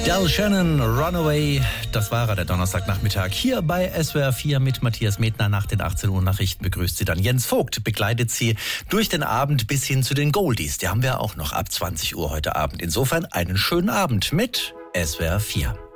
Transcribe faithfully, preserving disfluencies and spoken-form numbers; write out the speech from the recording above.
Del Shannon, Runaway, das war er, der Donnerstagnachmittag. Hier bei S W R vier mit Matthias Medner. Nach den achtzehn Uhr Nachrichten begrüßt sie dann Jens Vogt, begleitet sie durch den Abend bis hin zu den Goldies. Die haben wir auch noch ab zwanzig Uhr heute Abend. Insofern einen schönen Abend mit S W R vier.